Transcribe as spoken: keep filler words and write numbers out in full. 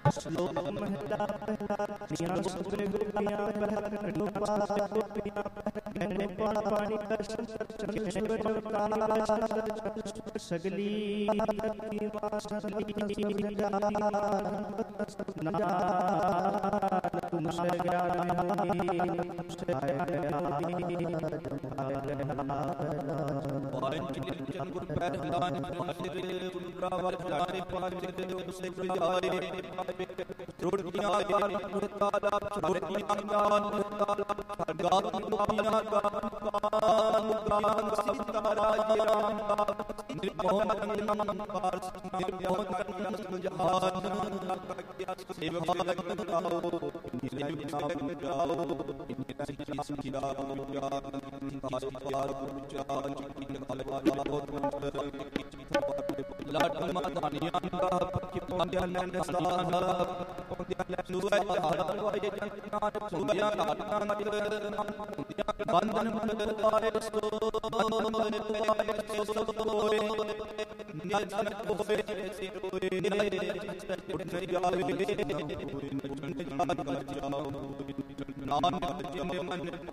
ਸ਼ਲੋਕ ਮਹਿਲਾ ਪਹਿਲਾ ਨੀਆਂ ਸੁਪਨੇ ਗੋਪੀਆਂ ਪਹਿਲ ਗੋਪਾਲ ਗੋਪੀਆਂ ਪਹਿਲੇ ਪਾਣੀ ਪਾਣੀ ਦਰਸ਼ਨ ਚੰਦੇਸ਼ਵਰ ਅਵਤਾਰ ਸਗਲੀ ਧਰਤੀ ਵਾਸਲੀ ਨਾਮ ਤੁਮ ਸੇ ਗਿਆਨ ਹੈ ਤੁਮ ਸੇ ਚੰਨ ਗੁਰ ਪੈਰ ਹਲਾਨ ਵਾਹਿਗੁਰੂ ਗੁਰੂ ਬਰਾਵਰ ਜਾਣੇ ਪਾਣੇ ਤੇ ਉਸੇ ਪ੍ਰਜਾਏ ਰੋੜੀਆਂ ਯਾਰ ਮੁਰਤਾ ਦਾ ਛੋੜੀਆਂ ਜਾਨ ਗਾਤ ਗੋਪੀਆਂ ਗਾਨ ਪਾਨ ਗਾਨ ਸੀਤਾ ਰਾਜਿਆਂ ਨਿਰਮੋਹ ਮੰਗਲਮ ਪਾਰਸ ਨਿਰਮੋਹ ਕਰਮ ਜਹਾਨ ਕਿਆ ਸੇਵਾ ਭਗਤ ਗਾਓ ਨਿਰਮੋਹ ਨਾਮ ਗਾਓ ਨਿਰਮੋਹ ਸਿੱਖੀ ਦਾ ਵਿਚਾਰ ਪਾਰ ਵਿਚਾਰ ਚਿੱਤੀ ਕਲਵਾ ਬਹੁਤ ਲਾਟ ਮਾਧਾਨੀਆਂ ਦਾ ਪੱਕੀ ਪਾਉਂਦਿਆਂ ਨੇ ਸਲਾਹ ਪਾਉਂਦਿਆਂ ਨੇ ਸੁਆ ਹਾਰ ਵਾਏ ਜਨਤਾਂ ਸੁਆ ਲਾਟਾਂ ਬੰਧਨ ਬੰਦ ਪਾਏ ਸੋ ਪਾਏ ਸੋ ਨਿਰਜਨ ਹੋਏ ਸਿਰੋਏ ਉਠ ਜਾਵੇ ਨਚਣ ਜਾਗ ਜਾਓ ਨਾਨਕ ਜਮ ਮਨ